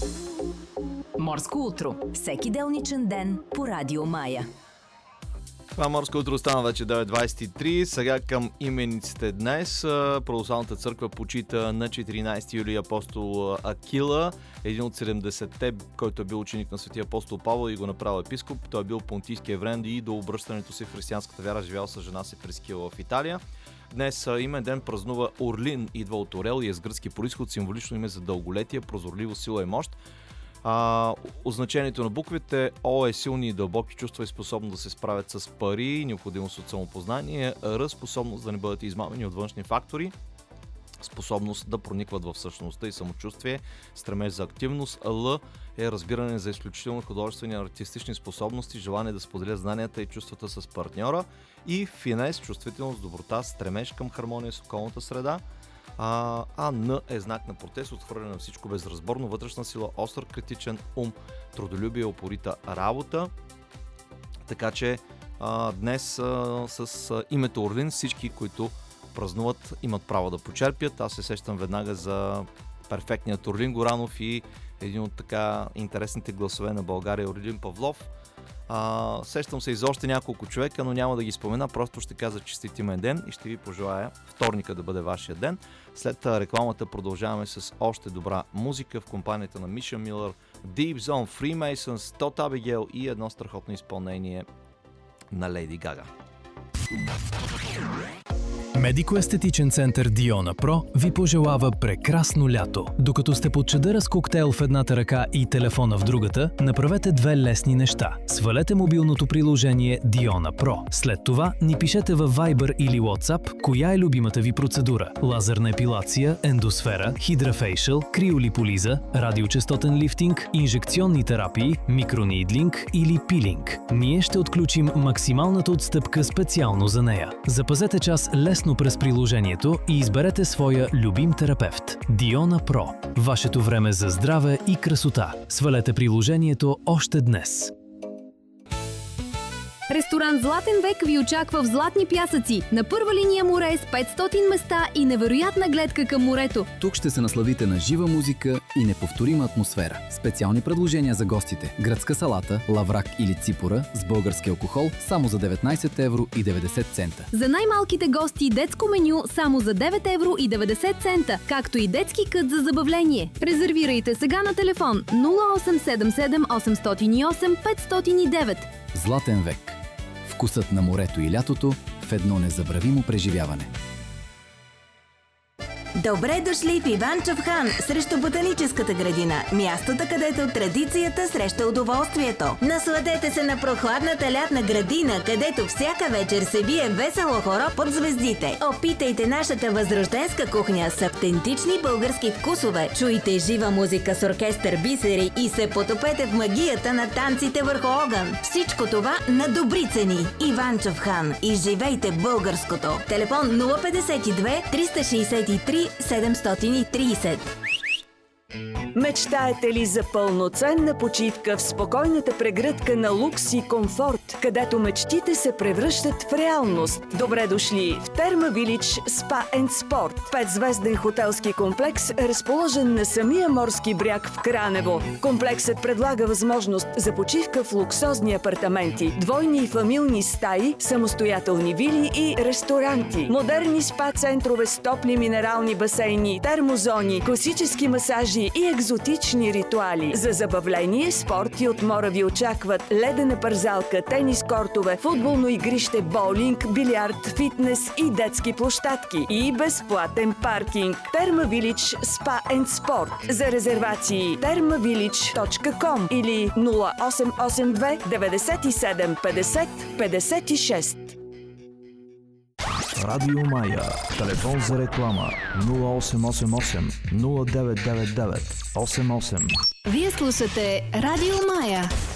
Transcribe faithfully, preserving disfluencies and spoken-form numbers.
Морско утро. Всеки делничен ден по Радио Мая. Това Морско утро стана вече девет двадесет и три. Сега към имениците днес. Православната църква почита на четиринадесети юли апостол Акила, един от седемдесетте, който е бил ученик на светия апостол Павел и го направил епископ. Той е бил понтийски еврей и до обръщането си в християнската вяра живял с жена си Прескила в Италия. Днес имен ден празнува Орлин, идва от Орел и е с гръцки произход, символично име за дълголетие, прозорливо, сила и мощ. А, означението на буквите: О е силни и дълбоки чувства и способност да се справят с пари, необходимост от самопознание; Р, способност да не бъдат измамени от външни фактори, способност да проникват в същността и самочувствие, стремеж за активност; Л е разбиране за изключително художествени и артистични способности, желание да споделят знанията и чувствата с партньора; и Финес, чувствителност, доброта, стремеж към хармония с околната среда. А, а Н е знак на протест, отхвърляне на всичко безразборно, вътрешна сила, остър критичен ум, трудолюбие, упорита работа. Така че а, днес а, с а, името Орлин всички, които празнуват, имат право да почерпят. Аз се сещам веднага за перфектният Орлин Горанов и един от така интересните гласове на България, Орлин Павлов. А, сещам се и за още няколко човека, но няма да ги спомена, просто ще кажа честит имен ден и ще ви пожелая вторника да бъде вашия ден. След рекламата продължаваме с още добра музика в компанията на Миша Милър, Deep Zone, Freemasons, Todd Abigail и едно страхотно изпълнение на Леди Гага. Медико-естетичен център Диона Про ви пожелава прекрасно лято. Докато сте под чадъра с коктейл в едната ръка и телефона в другата, направете две лесни неща. Свалете мобилното приложение Диона Про. След това ни пишете във Viber или WhatsApp коя е любимата ви процедура. Лазерна епилация, ендосфера, хидрафейшъл, криолиполиза, радиочестотен лифтинг, инжекционни терапии, микронидлинг или пилинг. Ние ще отключим максималната отстъпка специално за нея. Запазете час лесно през приложението и изберете своя любим терапевт. Диона Про. Вашето време за здраве и красота. Свалете приложението още днес. Ресторант Златен век ви очаква в Златни пясъци, на първа линия море с петстотин места и невероятна гледка към морето. Тук ще се насладите на жива музика и неповторима атмосфера. Специални предложения за гостите: гръцка салата, лаврак или ципора с български алкохол само за деветнадесет евро и деветдесет цента. За най-малките гости детско меню само за девет евро и деветдесет цента, както и детски кът за забавление. Резервирайте сега на телефон нула осем седем седем осемстотин и осем петстотин и девет. Златен век. Вкусът на морето и лятото в едно незабравимо преживяване. Добре дошли в Иванчов хан срещу Ботаническата градина. Мястото, където традицията среща удоволствието. Насладете се на прохладната лятна градина, където всяка вечер се бие весело хоро под звездите. Опитайте нашата възрожденска кухня с автентични български вкусове. Чуйте жива музика с оркестър Бисери и се потопете в магията на танците върху огън. Всичко това на добри цени. Иванчов хан. Изживейте българското. Телефон нула петдесет и две триста шестдесет и три седемстотин и тридесет. Мечтаете ли за пълноценна почивка в спокойната прегръдка на лукс и комфорт, където мечтите се превръщат в реалност? Добре дошли в Терма Вилидж Spa and Sport. Петзвезден хотелски комплекс, разположен на самия морски бряг в Кранево. Комплексът предлага възможност за почивка в луксозни апартаменти, двойни и фамилни стаи, самостоятелни вили и ресторанти. Модерни спа центрове с топли минерални басейни, термозони, класически масажи и екзотични ритуали. За забавление, спорт и отмора ви очакват ледена парзалка, тенис кортове, футболно игрище, боулинг, билярд, фитнес и детски площадки. И безплатен паркинг. Терма Вилидж Spa and Sport. За резервации терма вилидж точка ком или нула осем осем две деветдесет и седем петдесет петдесет и шест. Радио Мая. Телефон за реклама нула осем осем осем нула девет девет девет осем осем. Вие слушате Радио Мая.